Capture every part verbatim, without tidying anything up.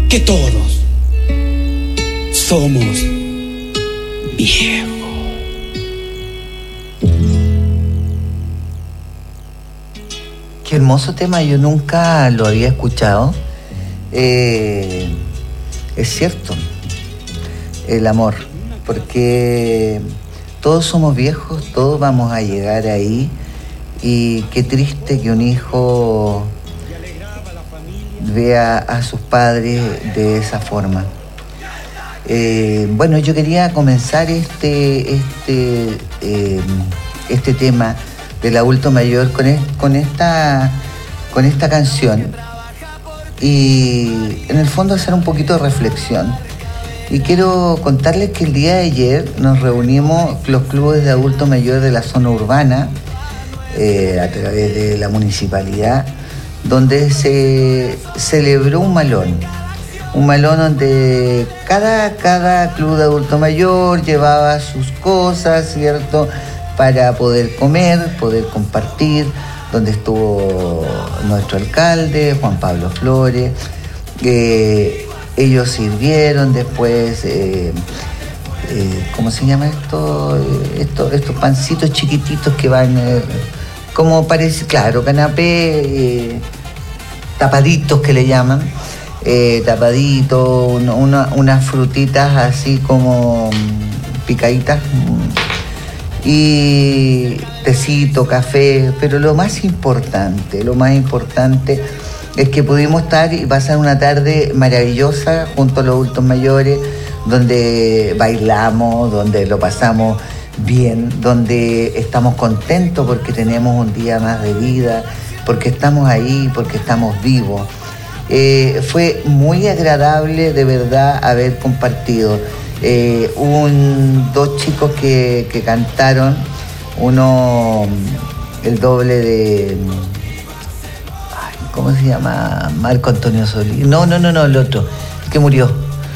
que todos somos viejos. Qué hermoso tema, yo nunca lo había escuchado. Eh, es cierto, el amor, porque todos somos viejos, todos vamos a llegar ahí, y qué triste que un hijo vea a sus padres de esa forma. Eh, bueno, yo quería comenzar este, este, eh, este tema del adulto mayor con, es, con, esta, con esta canción, y en el fondo hacer un poquito de reflexión. Y quiero contarles que el día de ayer nos reunimos los clubes de adulto mayor de la zona urbana eh, a través de la municipalidad, donde se celebró un malón, un malón donde cada, cada club de adulto mayor llevaba sus cosas, ¿cierto?, para poder comer, poder compartir, donde estuvo nuestro alcalde, Juan Pablo Flores. Eh, ellos sirvieron después, eh, eh, ¿cómo se llama esto? Eh, esto? Estos pancitos chiquititos que van, eh, como parece, claro, canapé, eh, tapaditos que le llaman, eh, tapaditos, una, una, unas frutitas así como picaditas, y tecito, café, pero lo más importante, lo más importante es que pudimos estar y pasar una tarde maravillosa junto a los adultos mayores, donde bailamos, donde lo pasamos bien, donde estamos contentos porque tenemos un día más de vida, porque estamos ahí, porque estamos vivos. Eh, fue muy agradable de verdad haber compartido. Eh, un, dos chicos que, que cantaron, uno el doble de, ay, ¿cómo se llama? Marco Antonio Solís. No, no, no, no, el otro, el que murió.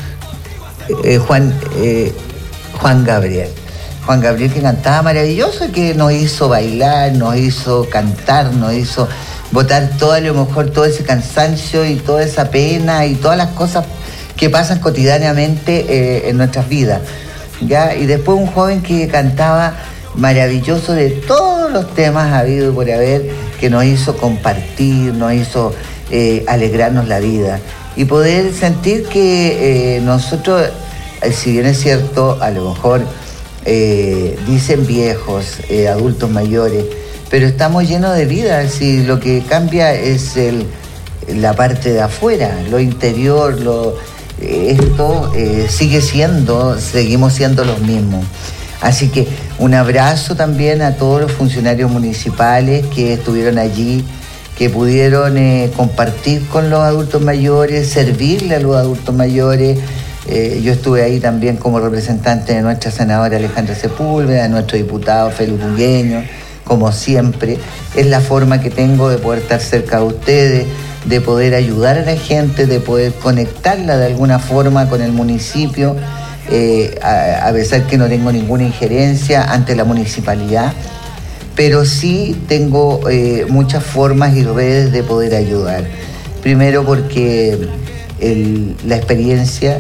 Eh, Juan, eh, Juan Gabriel. Juan Gabriel, que cantaba maravilloso y que nos hizo bailar, nos hizo cantar, nos hizo botar todo, a lo mejor todo ese cansancio y toda esa pena y todas las cosas que pasan cotidianamente eh, en nuestras vidas, ¿ya? Y después un joven que cantaba maravilloso de todos los temas habidos y por haber, que nos hizo compartir, nos hizo eh, alegrarnos la vida y poder sentir que eh, nosotros, eh, si bien es cierto, a lo mejor eh, dicen viejos, eh, adultos mayores, pero estamos llenos de vida. Si lo que cambia es el, la parte de afuera, lo interior, lo esto eh, sigue siendo, seguimos siendo los mismos. Así que un abrazo también a todos los funcionarios municipales que estuvieron allí, que pudieron eh, compartir con los adultos mayores, servirle a los adultos mayores. Eh, yo estuve ahí también como representante de nuestra senadora Alejandra Sepúlveda, de nuestro diputado Félix Bugueño, como siempre. Es la forma que tengo de poder estar cerca de ustedes, de poder ayudar a la gente, de poder conectarla de alguna forma con el municipio, eh, a, a pesar que no tengo ninguna injerencia ante la municipalidad, pero sí tengo eh, muchas formas y redes de poder ayudar. Primero porque el, la experiencia,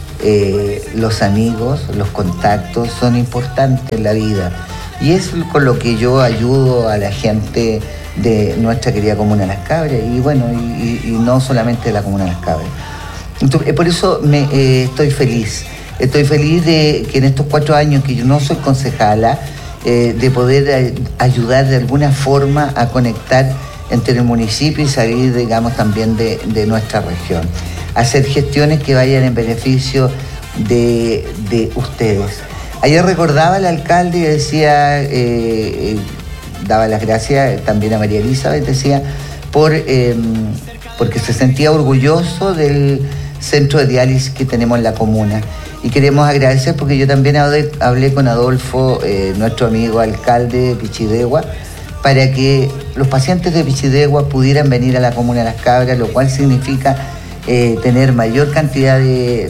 eh, los amigos, los contactos son importantes en la vida, y es con lo que yo ayudo a la gente de nuestra querida Comuna Las Cabras, y bueno, y, y no solamente de la Comuna Las Cabras. Entonces, por eso me, eh, estoy feliz, estoy feliz de que en estos cuatro años que yo no soy concejala, eh, de poder ayudar de alguna forma a conectar entre el municipio y salir, digamos, también de, de nuestra región, hacer gestiones que vayan en beneficio de, de ustedes. Ayer recordaba el alcalde y decía, eh, eh, daba las gracias también a María Elizabeth, decía, por, eh, porque se sentía orgulloso del centro de diálisis que tenemos en la comuna. Y queremos agradecer porque yo también hablé, hablé con Adolfo, eh, nuestro amigo alcalde de Pichidegua, para que los pacientes de Pichidegua pudieran venir a la comuna de Las Cabras, lo cual significa eh, tener mayor cantidad de,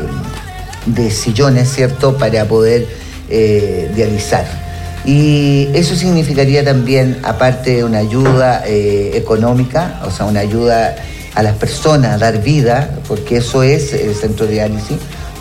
de, de sillones, ¿cierto?, para poder eh, dializar. Y eso significaría también, aparte de una ayuda eh, económica, o sea, una ayuda a las personas, dar vida, porque eso es el centro de diálisis,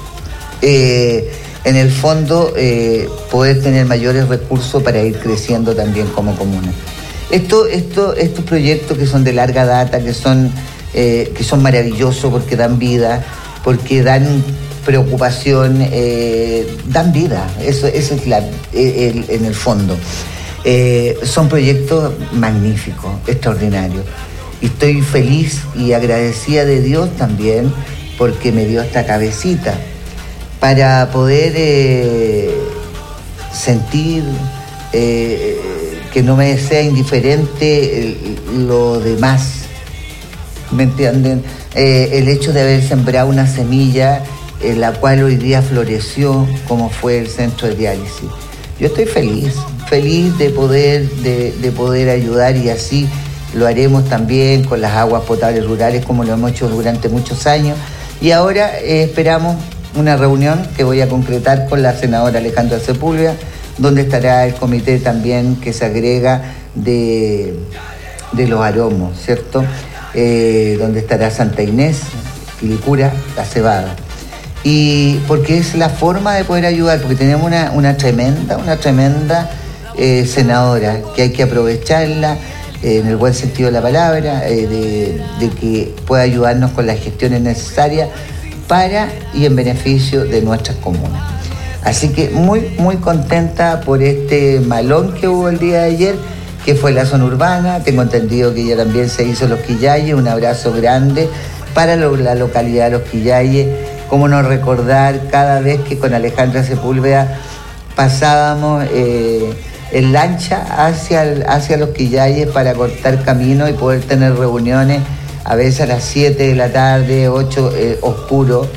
eh, en el fondo eh, poder tener mayores recursos para ir creciendo también como comuna. Esto, esto, estos proyectos que son de larga data, que son, eh, que son maravillosos porque dan vida, porque dan preocupación, eh, dan vida, eso, eso es la, el, en el fondo. Eh, son proyectos magníficos, extraordinarios. Y estoy feliz y agradecida de Dios también porque me dio esta cabecita para poder eh, sentir eh, que no me sea indiferente lo demás. ¿Me entienden? Eh, el hecho de haber sembrado una semilla en la cual hoy día floreció como fue el centro de diálisis. Yo estoy feliz, feliz de poder, de, de poder ayudar y así lo haremos también con las aguas potables rurales como lo hemos hecho durante muchos años. Y ahora eh, esperamos una reunión que voy a concretar con la senadora Alejandra Sepúlveda, donde estará el comité también que se agrega de, de los aromos, ¿cierto? Eh, donde estará Santa Inés, Quilicura, La Cebada. Y porque es la forma de poder ayudar, porque tenemos una, una tremenda, una tremenda eh, senadora que hay que aprovecharla eh, en el buen sentido de la palabra, eh, de, de que pueda ayudarnos con las gestiones necesarias para y en beneficio de nuestras comunas. Así que muy, muy contenta por este malón que hubo el día de ayer, que fue la zona urbana. Tengo entendido que ya también se hizo Los Quillayes, un abrazo grande para lo, la localidad de Los Quillayes. Cómo no recordar cada vez que con Alejandra Sepúlveda pasábamos eh, en lancha hacia, el, hacia Los Quillayes para cortar camino y poder tener reuniones a veces a las siete de la tarde, ocho, eh, oscuro.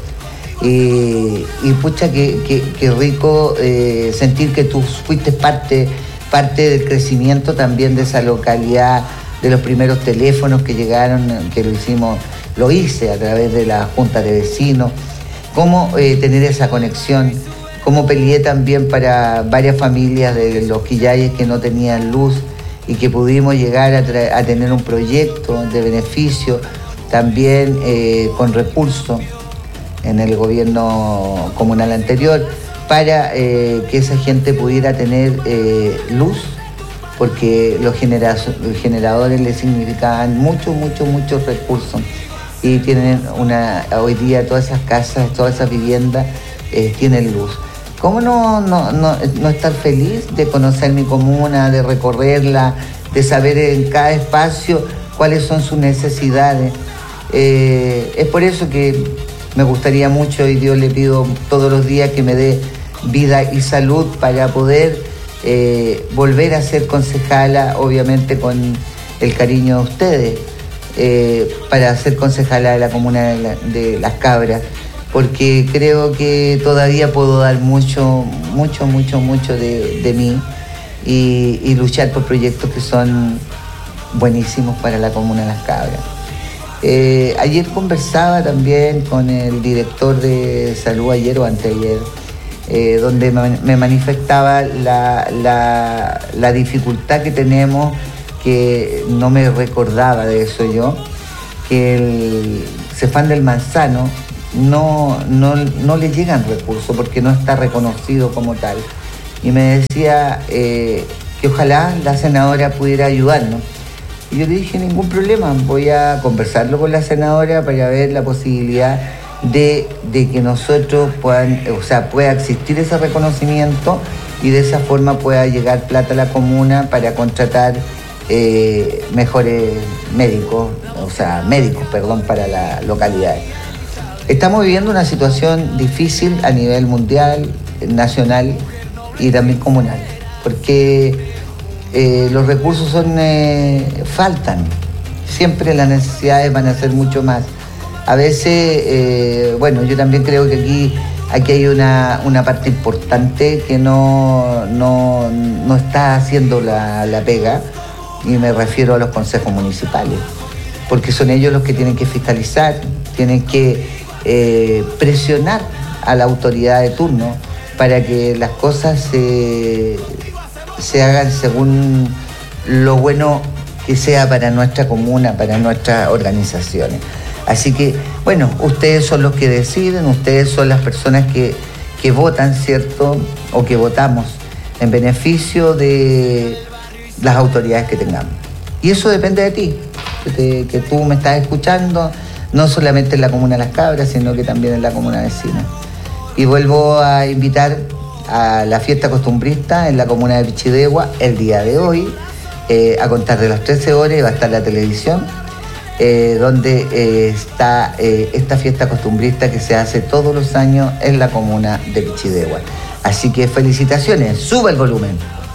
Y, y pucha, que, que, que rico eh, sentir que tú fuiste parte, parte del crecimiento también de esa localidad, de los primeros teléfonos que llegaron, que lo hicimos, lo hice a través de la Junta de Vecinos. Cómo eh, tener esa conexión, cómo peleé también para varias familias de Los Quillayes que no tenían luz y que pudimos llegar a, tra- a tener un proyecto de beneficio también eh, con recursos en el gobierno comunal anterior para eh, que esa gente pudiera tener eh, luz, porque los genera- generadores les significaban muchos, muchos, muchos recursos. Y tienen una, hoy día todas esas casas, todas esas viviendas eh, tienen luz. ¿Cómo no, no, no, no estar feliz de conocer mi comuna, de recorrerla, de saber en cada espacio cuáles son sus necesidades? Eh, es por eso que me gustaría mucho, y Dios le pido todos los días que me dé vida y salud para poder eh, volver a ser concejala, obviamente con el cariño de ustedes. Eh, para ser concejala de la comuna de, la, de Las Cabras, porque creo que todavía puedo dar mucho, mucho, mucho, mucho de, de mí y, y luchar por proyectos que son buenísimos para la comuna de Las Cabras. Eh, ayer conversaba también con el director de salud, ayer o anteayer, eh, donde me manifestaba la, la, la dificultad que tenemos, que no me recordaba de eso yo, que el Cefam del Manzano no, no, no le llegan recursos porque no está reconocido como tal. Y me decía eh, que ojalá la senadora pudiera ayudarnos. Y yo le dije, ningún problema, voy a conversarlo con la senadora para ver la posibilidad de, de que nosotros puedan, o sea, pueda existir ese reconocimiento y de esa forma pueda llegar plata a la comuna para contratar eh, mejores médicos, o sea, médicos, perdón, para la localidad. Estamos viviendo una situación difícil a nivel mundial, nacional y también comunal, porque eh, los recursos son eh, faltan. Siempre las necesidades van a ser mucho más. A veces, eh, bueno, yo también creo que aquí, aquí hay una, una parte importante que no, no, no está haciendo la, la pega, y me refiero a los consejos municipales, porque son ellos los que tienen que fiscalizar, tienen que eh, presionar a la autoridad de turno para que las cosas se, se hagan según lo bueno que sea para nuestra comuna, para nuestras organizaciones. Así que, bueno, ustedes son los que deciden, ustedes son las personas que, que votan, ¿cierto? O que votamos en beneficio de las autoridades que tengamos. Y eso depende de ti, que, te, que tú me estás escuchando, no solamente en la comuna de Las Cabras, sino que también en la comuna vecina. Y vuelvo a invitar a la fiesta costumbrista en la comuna de Pichidegua el día de hoy, eh, a contar de las trece horas, va a estar la televisión, eh, donde eh, está eh, esta fiesta costumbrista que se hace todos los años en la comuna de Pichidegua. Así que felicitaciones, suba el volumen.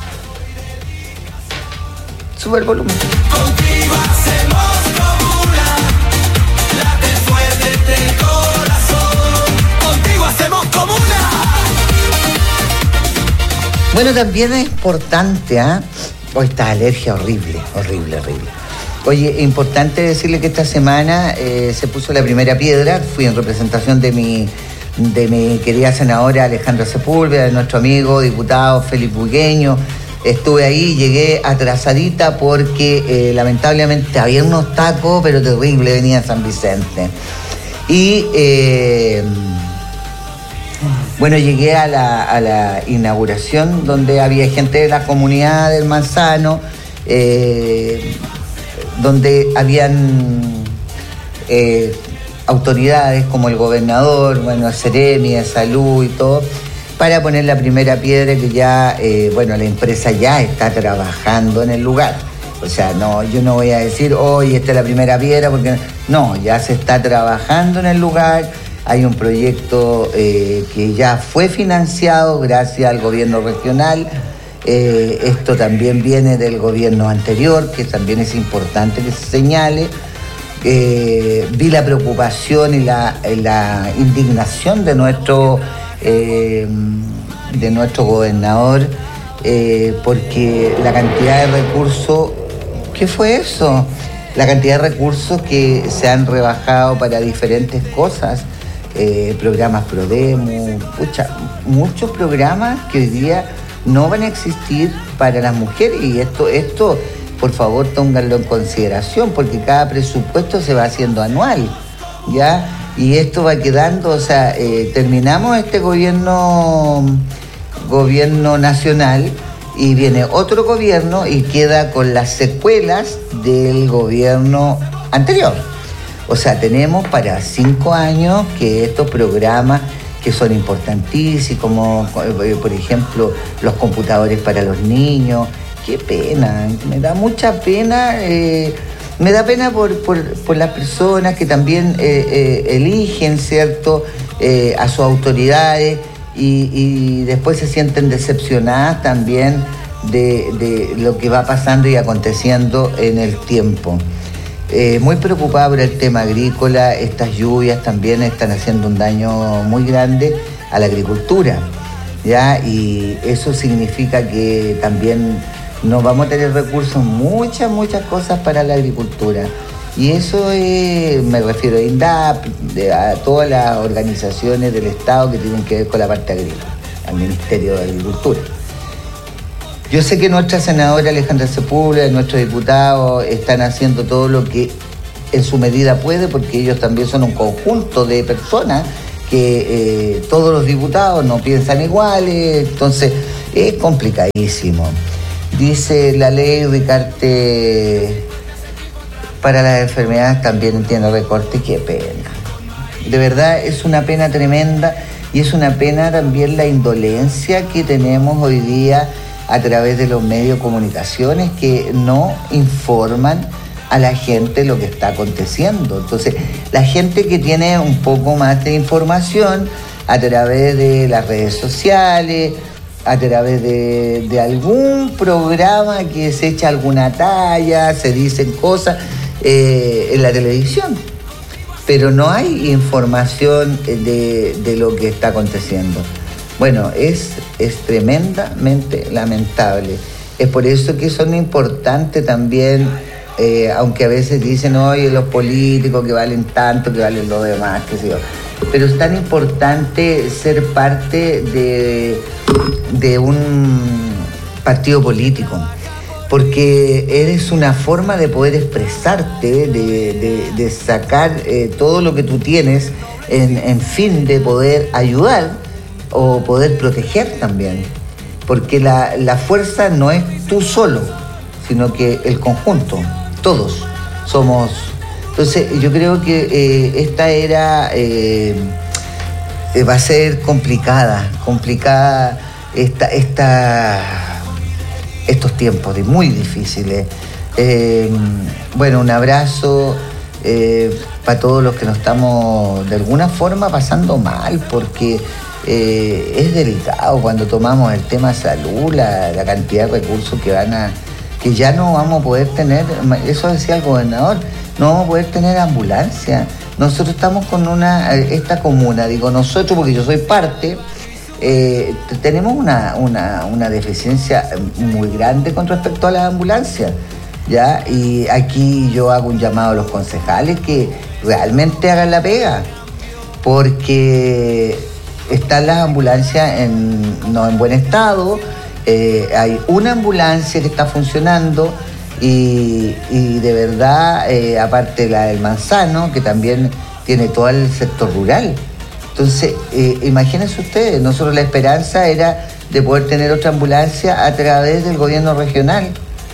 Suba el volumen. Contigo hacemos comuna, late fuerte este corazón. Contigo hacemos comuna. Bueno, también es importante, ¿ah? ¿eh? Hoy esta alergia horrible, horrible, horrible. Oye, es importante decirle que esta semana eh, se puso la primera piedra. Fui en representación de mi, de mi querida senadora Alejandra Sepúlveda, de nuestro amigo diputado Félix Bugueño. Estuve ahí, llegué atrasadita porque eh, lamentablemente había unos tacos, pero terrible, venía a San Vicente. Y eh, bueno, llegué a la, a la inauguración donde había gente de la comunidad del Manzano, eh, donde habían eh, autoridades como el gobernador, bueno, Seremi de Salud y todo, para poner la primera piedra que ya, eh, bueno, la empresa ya está trabajando en el lugar. O sea, no, yo no voy a decir, hoy esta es la primera piedra, porque no, ya se está trabajando en el lugar. Hay un proyecto eh, que ya fue financiado gracias al gobierno regional. Eh, esto también viene del gobierno anterior, que también es importante que se señale. Eh, vi la preocupación y la, la indignación de nuestro... Eh, de nuestro gobernador, eh, porque la cantidad de recursos, ¿qué fue eso? La cantidad de recursos que se han rebajado para diferentes cosas, eh, programas Prodemo, pucha, muchos programas que hoy día no van a existir para las mujeres, y esto, esto, por favor, tónganlo en consideración, porque cada presupuesto se va haciendo anual, ¿ya? Y esto va quedando, o sea, eh, terminamos este gobierno, gobierno nacional y viene otro gobierno y queda con las secuelas del gobierno anterior. O sea, tenemos para cinco años que estos programas que son importantísimos, como por ejemplo los computadores para los niños, qué pena, me da mucha pena. Eh, Me da pena por, por, por las personas que también eh, eh, eligen, ¿cierto?, eh, a sus autoridades y, y después se sienten decepcionadas también de, de lo que va pasando y aconteciendo en el tiempo. Eh, muy preocupada por el tema agrícola, estas lluvias también están haciendo un daño muy grande a la agricultura, ¿ya? Y eso significa que también no vamos a tener recursos, muchas, muchas cosas para la agricultura. Y eso es, me refiero a INDAP, de, a todas las organizaciones del Estado que tienen que ver con la parte agrícola, al Ministerio de Agricultura. Yo sé que nuestra senadora Alejandra Sepúlveda, nuestros diputados, están haciendo todo lo que en su medida puede, porque ellos también son un conjunto de personas que eh, todos los diputados no piensan iguales, entonces es complicadísimo. Dice la ley Ricarte para las enfermedades también tiene recorte, qué pena. De verdad es una pena tremenda y es una pena también la indolencia que tenemos hoy día a través de los medios de comunicaciones que no informan a la gente lo que está aconteciendo. Entonces, la gente que tiene un poco más de información a través de las redes sociales, a través de, de algún programa que se echa alguna talla, se dicen cosas eh, en la televisión, pero no hay información de, de lo que está aconteciendo. Bueno, es, es tremendamente lamentable. Es por eso que son importantes también, eh, aunque a veces dicen, oye, los políticos que valen tanto, que valen lo demás, qué sé yo. Pero es tan importante ser parte de, de un partido político, porque eres una forma de poder expresarte, de, de, de sacar eh, todo lo que tú tienes, en, en fin, de poder ayudar o poder proteger también, porque la, la fuerza no es tú solo, sino que el conjunto, todos somos. Entonces yo creo que eh, esta era eh, eh, va a ser complicada, complicada esta, esta, estos tiempos de muy difíciles. Eh, bueno, un abrazo eh, para todos los que nos estamos de alguna forma pasando mal, porque eh, es delicado cuando tomamos el tema salud, la, la cantidad de recursos que van a, que ya no vamos a poder tener. Eso decía el gobernador, no vamos a poder tener ambulancia. Nosotros estamos con una, esta comuna, digo nosotros porque yo soy parte, eh, tenemos una, una, una deficiencia muy grande con respecto a las ambulancias, ¿ya? Y aquí yo hago un llamado a los concejales que realmente hagan la pega, porque están las ambulancias en, no en buen estado, eh, hay una ambulancia que está funcionando. Y, y de verdad, eh, aparte la del Manzano, que también tiene todo el sector rural. Entonces, eh, imagínense ustedes, nosotros la esperanza era de poder tener otra ambulancia a través del gobierno regional.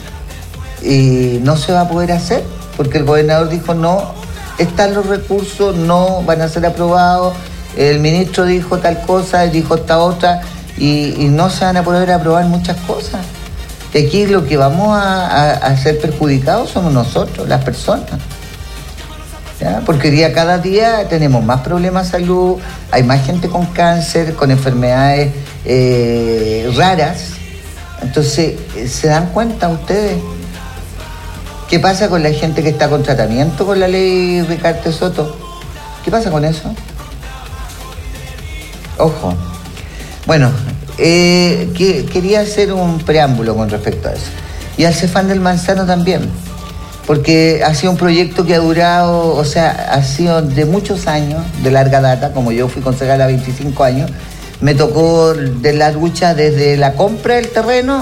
Y no se va a poder hacer, porque el gobernador dijo no, están los recursos, no van a ser aprobados. El ministro dijo tal cosa, dijo esta otra, y, y no se van a poder aprobar muchas cosas. Y aquí lo que vamos a, a, a ser perjudicados somos nosotros, las personas. ¿Ya? Porque día cada día tenemos más problemas de salud, hay más gente con cáncer, con enfermedades eh, raras. Entonces, ¿se dan cuenta ustedes? ¿Qué pasa con la gente que está con tratamiento con la ley Ricardo Soto? ¿Qué pasa con eso? Ojo. Bueno, Eh, que, quería hacer un preámbulo con respecto a eso. Y al Cefán del Manzano también, porque ha sido un proyecto que ha durado, o sea, ha sido de muchos años, de larga data, como yo fui concejal a veinticinco años, me tocó de la lucha desde la compra del terreno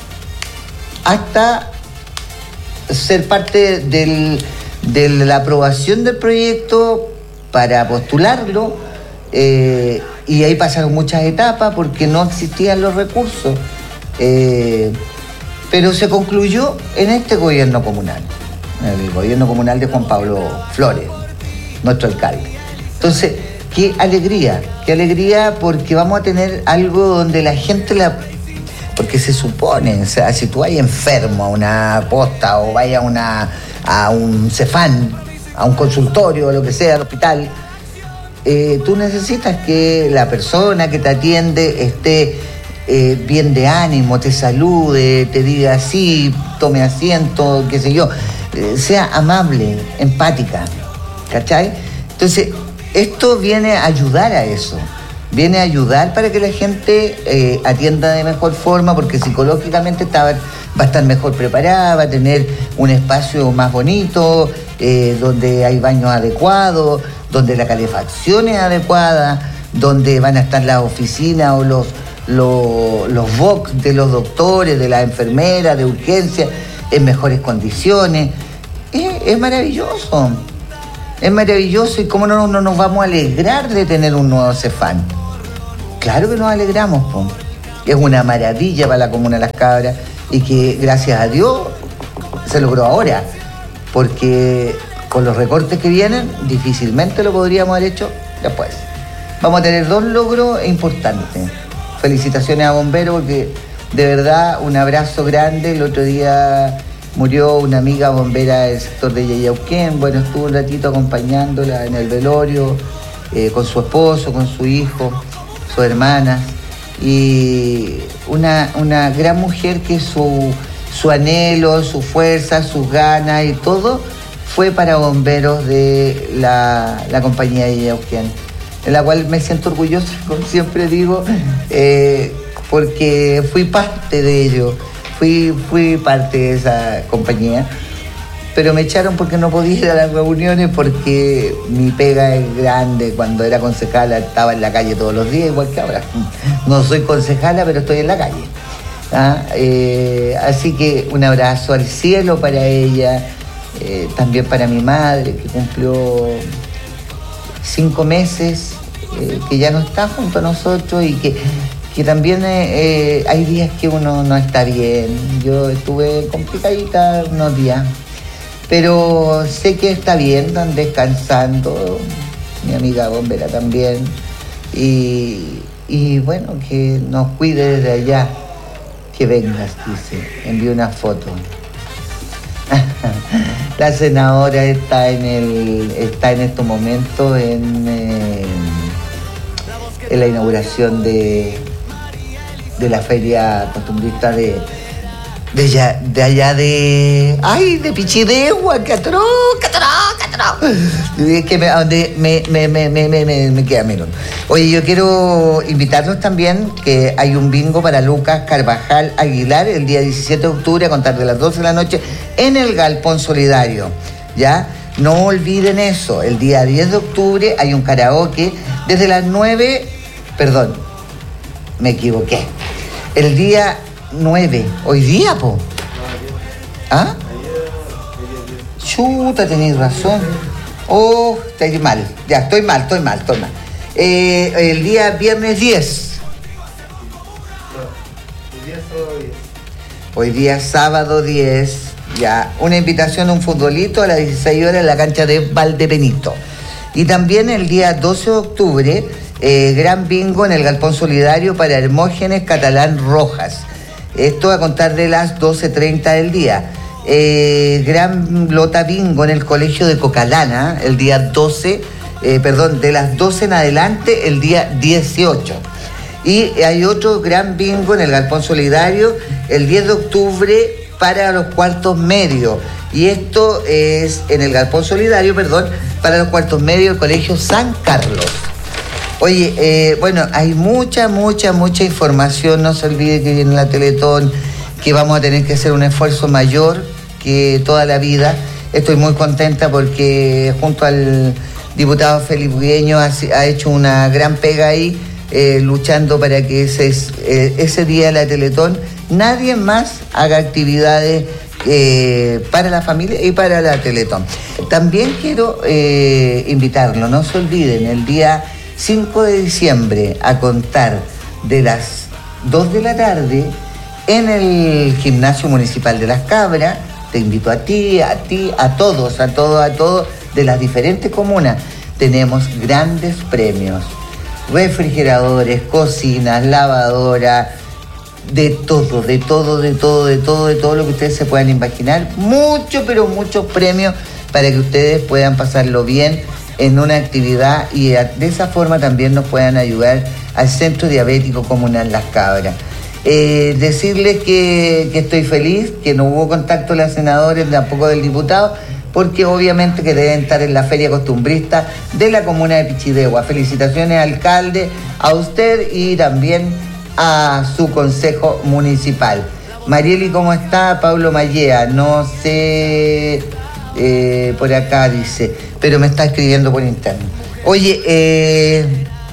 hasta ser parte del, de la aprobación del proyecto para postularlo. Eh, y ahí pasaron muchas etapas porque no existían los recursos, eh, pero se concluyó en este gobierno comunal, el gobierno comunal de Juan Pablo Flores, nuestro alcalde. Entonces, qué alegría, qué alegría, porque vamos a tener algo donde la gente la... Porque se supone, o sea, si tú vas enfermo a una posta o vayas a, una, a un Cefán, a un consultorio o lo que sea, al hospital, Eh, tú necesitas que la persona que te atiende esté eh, bien de ánimo, te salude, te diga sí, tome asiento, qué sé yo, eh, sea amable, empática, ¿cachai? Entonces, esto viene a ayudar a eso, viene a ayudar para que la gente eh, atienda de mejor forma, porque psicológicamente está, va a estar mejor preparada, va a tener un espacio más bonito, eh, donde hay baños adecuados, donde la calefacción es adecuada, donde van a estar las oficinas o los, los, los box de los doctores, de las enfermeras, de urgencia, en mejores condiciones. Es, es maravilloso, es maravilloso. ¿Y cómo no, no nos vamos a alegrar de tener un nuevo Cefán? Claro que nos alegramos, po. Es una maravilla para la comuna de Las Cabras y que gracias a Dios se logró ahora, porque con los recortes que vienen, difícilmente lo podríamos haber hecho después. Vamos a tener dos logros importantes. Felicitaciones a Bomberos, porque de verdad un abrazo grande. El otro día murió una amiga bombera del sector de Yayauquén. Bueno, estuvo un ratito acompañándola en el velorio, eh, con su esposo, con su hijo, su hermana. Y una, una gran mujer que su, su anhelo, su fuerza, sus ganas y todo fue para bomberos de la, la compañía de Yayauquén, en la cual me siento orgulloso, como siempre digo, eh, porque fui parte de ello, fui, fui parte de esa compañía, pero me echaron porque no podía ir a las reuniones, porque mi pega es grande. Cuando era concejala estaba en la calle todos los días, igual que ahora. No soy concejala, pero estoy en la calle. ¿ah? Eh, así que un abrazo al cielo para ella, eh, también para mi madre que cumplió cinco meses, eh, que ya no está junto a nosotros y que, que también eh, eh, hay días que uno no está bien. Yo estuve complicadita unos días, pero sé que está bien, están descansando, mi amiga bombera también, y, y bueno, que nos cuide desde allá, que vengas, dice, envío una foto. La senadora está en el está en estos momentos en, eh, en la inauguración de, de la feria costumbrista de de, ya, de allá de ay de Pichidegua, que atroz, que atroz, que atroz. Es que me, donde me, me, me, me, me, me, me queda menos. Oye, yo quiero invitarlos también que hay un bingo para Lucas Carvajal Aguilar el día diecisiete de octubre a contar de las doce de la noche en el Galpón Solidario, ¿ya? No olviden eso, el día diez de octubre hay un karaoke desde las nueve, perdón, me equivoqué, el día nueve, hoy día, po. ¿Ah? Chuta, tenéis razón. Oh, estoy mal, ya, estoy mal, estoy mal, estoy mal. Eh, el día viernes diez. Hoy día sábado diez, ya, una invitación a un futbolito a las dieciséis horas en la cancha de Valdebenito. Y también el día doce de octubre, eh, gran bingo en el Galpón Solidario para Hermógenes Catalán Rojas. Esto a contar de las doce treinta del día. Eh, gran lota bingo en el Colegio de Cocalana, el día doce, eh, perdón, de las doce en adelante, el día dieciocho. Y hay otro gran bingo en el Galpón Solidario el diez de octubre para los cuartos medios. Y esto es en el Galpón Solidario, perdón, para los cuartos medios del Colegio San Carlos. Oye, eh, bueno, hay mucha, mucha, mucha información. No se olvide que viene la Teletón, que vamos a tener que hacer un esfuerzo mayor que toda la vida. Estoy muy contenta porque junto al diputado Felipe Gueño ha, ha hecho una gran pega ahí, eh, luchando para que ese, eh, ese día de la Teletón nadie más haga actividades eh, para la familia y para la Teletón. También quiero eh, invitarlo, no se olviden, el día cinco de diciembre a contar de las dos de la tarde en el Gimnasio Municipal de Las Cabras. Te invito a ti, a ti, a todos, a todos, a todos de las diferentes comunas. Tenemos grandes premios, refrigeradores, cocinas, lavadoras, de todo, de todo, de todo, de todo, de todo lo que ustedes se puedan imaginar. Muchos, pero muchos premios para que ustedes puedan pasarlo bien en una actividad y de esa forma también nos puedan ayudar al Centro Diabético Comunal Las Cabras. Eh, decirles que, que estoy feliz, que no hubo contacto de las senadoras, tampoco del diputado, porque obviamente que deben estar en la feria costumbrista de la comuna de Pichidegua. Felicitaciones, alcalde, a usted y también a su consejo municipal. Marieli, ¿cómo está? Pablo Mallea, no sé, eh, por acá dice, pero me está escribiendo por interno. Oye, eh,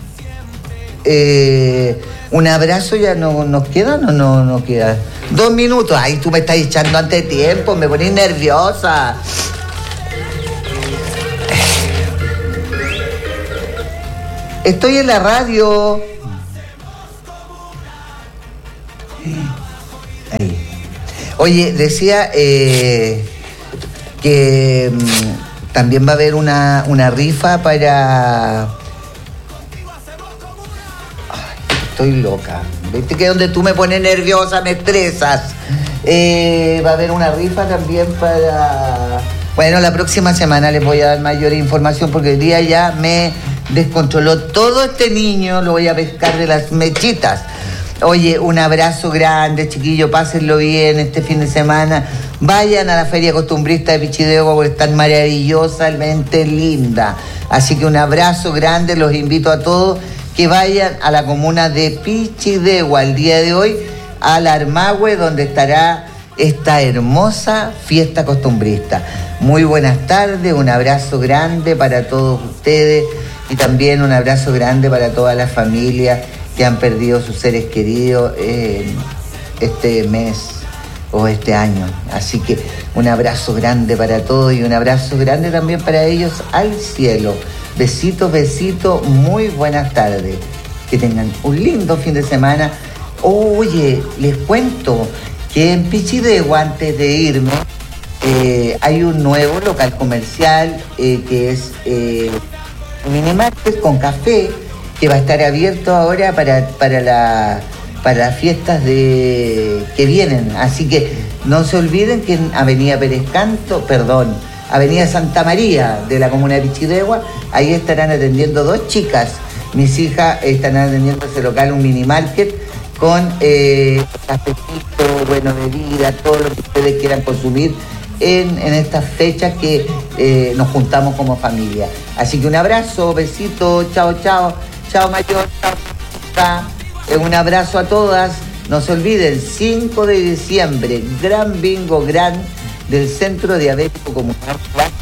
eh, un abrazo ya no nos queda, no, no, no queda. Dos minutos, ay, tú me estás echando antes de tiempo, me pones nerviosa. Estoy en la radio. Ahí. Oye, decía eh, que mmm, también va a haber una, una rifa para... Ay, estoy loca. Viste que donde tú me pones nerviosa me estresas. Eh, va a haber una rifa también para... Bueno, la próxima semana les voy a dar mayor información porque el día ya me descontroló todo este niño, lo voy a pescar de las mechitas. Oye, un abrazo grande, chiquillos, pásenlo bien este fin de semana. Vayan a la Feria Costumbrista de Pichidegua porque están maravillosamente linda. Así que un abrazo grande, los invito a todos que vayan a la comuna de Pichidegua el día de hoy, al Armagüe, donde estará esta hermosa fiesta costumbrista. Muy buenas tardes, un abrazo grande para todos ustedes y también un abrazo grande para todas las familias que han perdido sus seres queridos eh, este mes o este año. Así que un abrazo grande para todos y un abrazo grande también para ellos al cielo. Besitos, besitos, muy buenas tardes. Que tengan un lindo fin de semana. Oye, les cuento que en Pichidegua, antes de irme, eh, hay un nuevo local comercial eh, que es eh, Minimarket con café, que va a estar abierto ahora para, para, la, para las fiestas de, que vienen. Así que no se olviden que en Avenida Pérez Canto, perdón, Avenida Santa María de la comuna de Pichidegua, ahí estarán atendiendo dos chicas. Mis hijas estarán atendiendo ese local, un mini market, con eh, cafecito, bueno, bebida, todo lo que ustedes quieran consumir en, en estas fechas que eh, nos juntamos como familia. Así que un abrazo, besito, chao, chao, chao mayor, chao. Eh, un abrazo a todas. No se olviden, cinco de diciembre, gran bingo gran del Centro Diabético Comunal